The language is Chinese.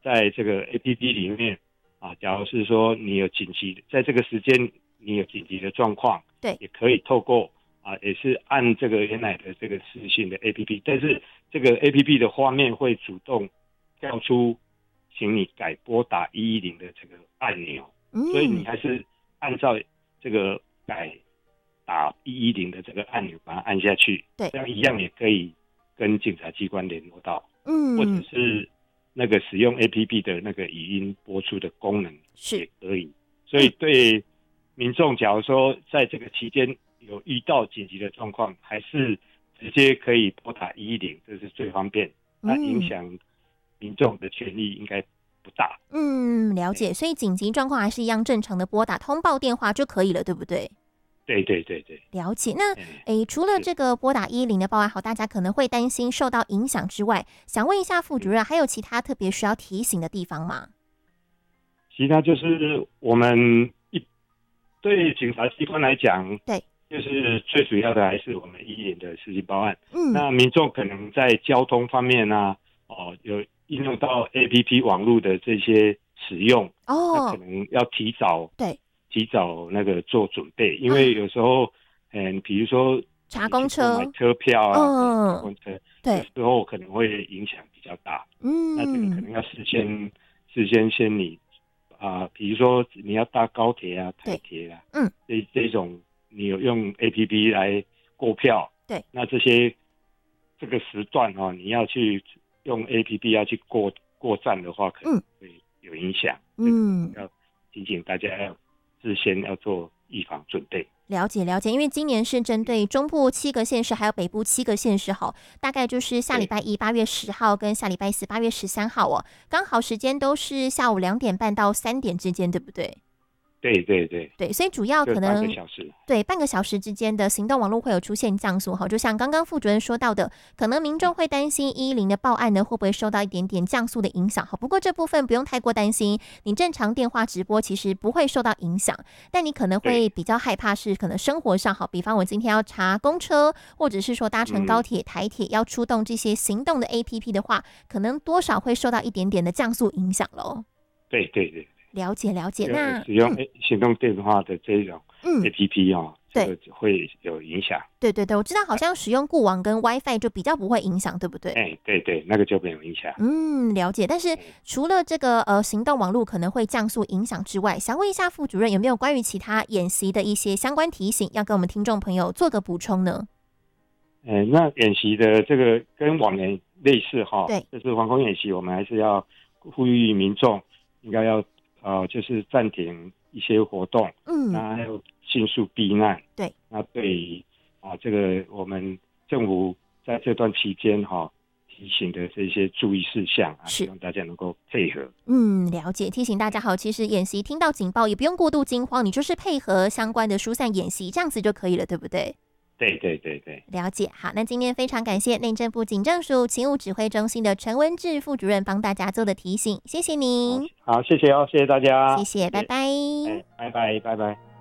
在这个 APP 里面假如是说你有紧急，在这个时间你有紧急的状况， 对， 也可以透过也是按这个原来的这个视讯的 APP， 但是这个 APP 的画面会主动跳出，请你改拨打110的这个按钮，所以你还是按照这个改打110的这个按钮把它按下去， 对， 这样一样也可以跟警察机关联络到，或者是那个使用 APP 的那个语音播出的功能也可以，所以对民众假如说在这个期间有遇到紧急的状况，还是直接可以拨打110，这是最方便，那影响民众的权利应该不大。 了解，所以紧急状况还是一样正常的拨打通报电话就可以了，对不对？ 对对对对， 了解。那除了这个拨打110的报案，好，大家可能会担心受到影响之外，想问一下副主任，还有其他特别需要提醒的地方吗？ 其他就是我们对警察机关来讲， 对， 就是最主要的还是我们110的实际报案。那民众可能在交通方面有应用到 APP 网络的这些使用，那可能要提早那个做准备，因为有时候比如说查公车、 买车票查公车， 对， 有时候可能会影响比较大。那这个可能要事先你比如说你要搭高铁台铁这种你有用 APP 来购票， 对， 那这个时段你要去用 APP 要去过站的话，可能会有影响。要提醒大家要事先要做预防准备。 了解，因为今年是针对中部7个县市，还有北部7个县市，大概就是下礼拜一8月10号跟下礼拜4 8月13号刚好时间都是下午2点半到3点之间，对不对？对，所以主要可能半个小时之间的行动网络会有出现降速就像刚刚副主任说到的，可能民众会担心110的报案呢会不会受到一点点降速的影响不过这部分不用太过担心，你正常电话直播其实不会受到影响，但你可能会比较害怕是可能生活上比方我今天要查公车，或者是说搭乘高铁、台铁要出动这些行动的 APP 的话，可能多少会受到一点点的降速影响咯。 对， 了解。那使用行动电话的这种 APP 这个会有影响。 对，我知道好像使用固网跟 WiFi 就比较不会影响，对不对？ 对，那个就没有影响。 了解。但是除了这个行动网络可能会降速影响之外，想问一下副主任有没有关于其他演习的一些相关提醒，要跟我们听众朋友做个补充呢？ 那演习的这个跟往年类似对， 就是防空演习，我们还是要呼吁民众应该要就是暂停一些活动，那还有迅速避难。 对， 那对于这个我们政府在这段期间提醒的这些注意事项希望大家能够配合。 了解，提醒大家其实演习听到警报也不用过度惊慌，你就是配合相关的疏散演习，这样子就可以了，对不对？ 对， 了解。好，那今天非常感谢内政部警政署勤务指挥中心的陈文志副主任帮大家做的提醒，谢谢您。 好，谢谢大家， 谢谢，拜拜。 拜拜。